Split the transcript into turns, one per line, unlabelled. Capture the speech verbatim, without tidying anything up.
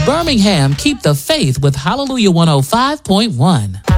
Birmingham, keep the faith with Hallelujah one oh five point one.